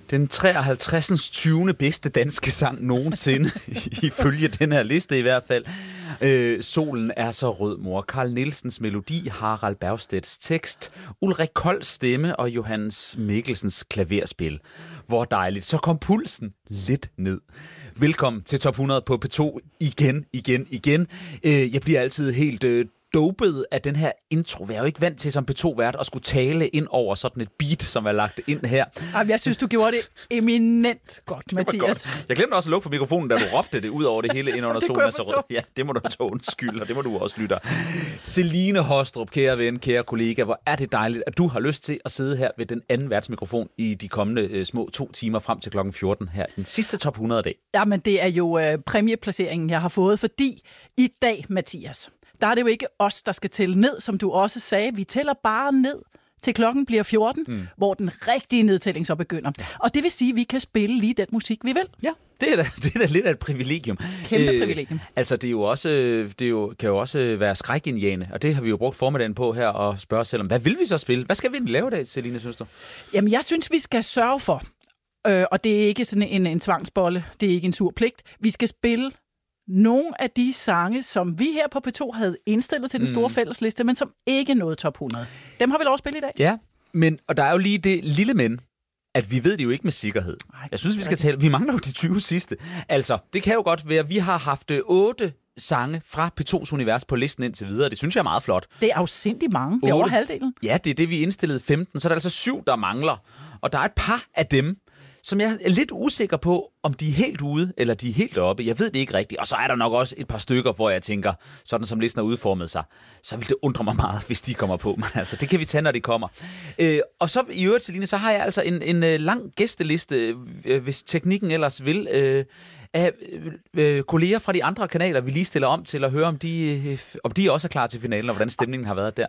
Den 53. 20. bedste danske sang nogensinde, ifølge den her liste i hvert fald. Solen er så rød, mor. Carl Nielsens melodi, Harald Bergstedts tekst, Ulrik Kolds stemme og Johannes Mikkelsens klaverspil. Hvor dejligt. Så kom pulsen lidt ned. Velkommen til Top 100 på P2 igen. Jeg bliver altid helt dopet af den her intro. Jeg er jo ikke vant til som P2-vært at skulle tale ind over sådan et beat, som er lagt ind her. Jeg synes, du gjorde det eminent godt, Mathias. Godt. Jeg glemte også at lukke for mikrofonen, da du råbte det ud over det hele ind under solen. Ja, det må du tage undskyld, og det må du også lytte. Celine Haastrup, kære ven, kære kollega, hvor er det dejligt, at du har lyst til at sidde her ved den anden værtsmikrofon i de kommende små 2 timer frem til klokken 14 her. Den sidste Top 100-dag. Jamen, det er jo præmieplaceringen, jeg har fået, fordi i dag, Mathias, der er det jo ikke os, der skal tælle ned, som du også sagde. Vi tæller bare ned til klokken bliver 14, hvor den rigtige nedtælling så begynder. Og det vil sige, at vi kan spille lige den musik, vi vil. Ja, det er da lidt af et privilegium. Kæmpe privilegium. Altså, det er jo også, kan jo også være skrækindjagende, og det har vi jo brugt formiddagen på her og spørge os selv om, hvad vil vi så spille? Hvad skal vi lave i dag, Celine, synes du? Jamen, jeg synes, vi skal sørge for, og det er ikke sådan en tvangsbolle, det er ikke en sur pligt, vi skal spille nogle af de sange, som vi her på P2 havde indstillet til den store fællesliste, men som ikke nåede top 100. Dem har vi lov at spille i dag. Ja, og der er jo lige det lille men, at vi ved det jo ikke med sikkerhed. Jeg synes, vi skal tale. Vi mangler jo de 20 sidste. Altså, det kan jo godt være, at vi har haft 8 sange fra P2's univers på listen indtil videre. Det synes jeg er meget flot. Det er afsindig mange. Det er over halvdelen. Ja, det er det, vi indstillede 15. Så er der altså 7, der mangler. Og der er et par af dem, som jeg er lidt usikker på, om de er helt ude, eller de er helt oppe. Jeg ved det ikke rigtigt. Og så er der nok også et par stykker, hvor jeg tænker, sådan som listen har udformet sig, så vil det undre mig meget, hvis de kommer på. Men altså, det kan vi tage, når de kommer. Og så i øvrigt, Celine, så har jeg altså en lang gæsteliste, hvis teknikken ellers vil, af kolleger fra de andre kanaler, vi lige stiller om til at høre, om de også er klar til finalen, og hvordan stemningen har været der.